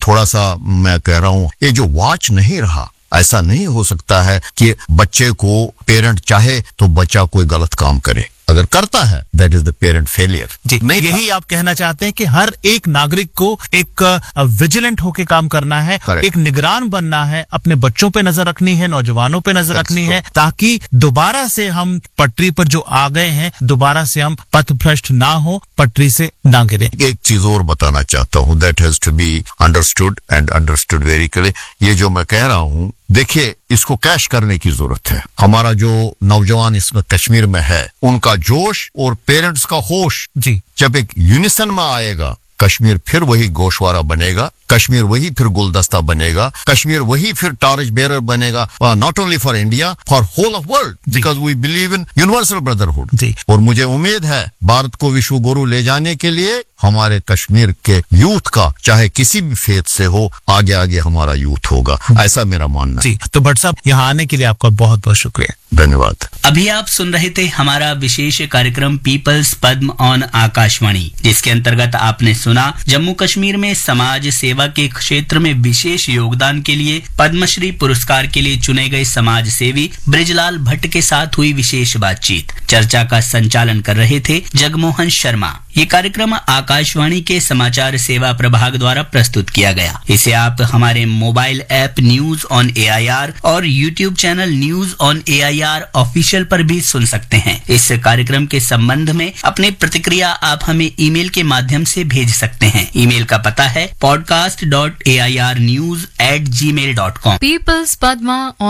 थोड़ा सा मैं कह रहा हूँ, ये जो वॉच नहीं रहा, ऐसा नहीं हो सकता है कि बच्चे को पेरेंट चाहे तो बच्चा कोई गलत काम करे, अगर करता है that is the parent failure. जी, नहीं, यही आप कहना चाहते हैं कि हर एक नागरिक को एक विजिलेंट होके काम करना है, एक निगरान बनना है, अपने बच्चों पे नजर रखनी है, नौजवानों पे नजर रखनी है, ताकि दोबारा से हम पटरी पर जो आ गए हैं दोबारा से हम पथ भ्रष्ट ना हो, पटरी से ना गिरे। एक चीज और बताना चाहता हूँ, that has to be understood and understood very clear. ये जो मैं कह रहा हूँ, देखिए इसको कैश करने की जरूरत है। हमारा जो नौजवान इसमें कश्मीर में है, उनका जोश और पेरेंट्स का होश जी जब एक यूनिसन में आएगा, कश्मीर फिर वही गोशवारा बनेगा, कश्मीर वही फिर गुलदस्ता बनेगा, कश्मीर वही फिर टॉर्च बेरर बनेगा, not only for India, for whole of world, because we believe in universal brotherhood. जी, और मुझे उम्मीद है भारत को विश्व गुरु ले जाने के लिए हमारे कश्मीर के यूथ का, चाहे किसी भी फेथ से हो, आगे आगे हमारा यूथ होगा, ऐसा मेरा मानना है। जी, तो भट्ट साहब यहाँ आने के लिए आपका बहुत बहुत शुक्रिया, धन्यवाद। अभी आप सुन रहे थे हमारा विशेष कार्यक्रम पीपल्स पद्म ऑन आकाशवाणी, जिसके अंतर्गत आपने सुना जम्मू कश्मीर में समाज सेवा के क्षेत्र में विशेष योगदान के लिए पद्मश्री पुरस्कार के लिए चुने गए समाज सेवी बृजलाल भट्ट के साथ हुई विशेष बातचीत। चर्चा का संचालन कर रहे थे जगमोहन शर्मा। ये कार्यक्रम आकाशवाणी के समाचार सेवा प्रभाग द्वारा प्रस्तुत किया गया। इसे आप हमारे mobile app news on AIR और YouTube channel news on AIR official पर भी सुन सकते हैं। इस कार्यक्रम के संबंध में अपनी प्रतिक्रिया आप हमें ईमेल के माध्यम से भेज सकते हैं। ईमेल का पता है podcast.airnews@gmail.com। People's Padma